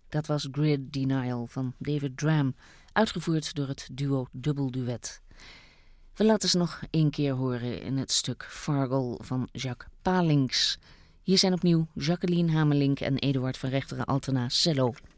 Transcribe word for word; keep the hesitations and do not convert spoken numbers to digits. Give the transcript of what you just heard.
Dat was Grid Denial van David Dram, uitgevoerd door het duo Dubbel Duet. We laten ze nog één keer horen in het stuk Fargal van Jacques Palings. Hier zijn opnieuw Jacqueline Hamelink en Eduard van Rechteren Altena cello.